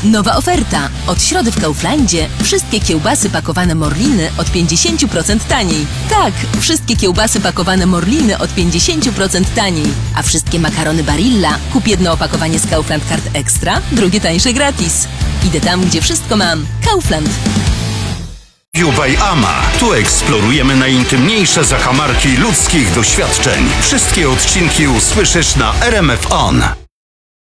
Nowa oferta. Od środy w Kauflandzie wszystkie kiełbasy pakowane Morliny od 50% taniej. Tak, wszystkie kiełbasy pakowane Morliny od 50% taniej. A wszystkie makarony Barilla kup jedno opakowanie z Kaufland Card Extra, drugie tańsze gratis. Idę tam, gdzie wszystko mam. Kaufland. by Ama. Tu eksplorujemy najintymniejsze zakamarki ludzkich doświadczeń. Wszystkie odcinki usłyszysz na RMF On.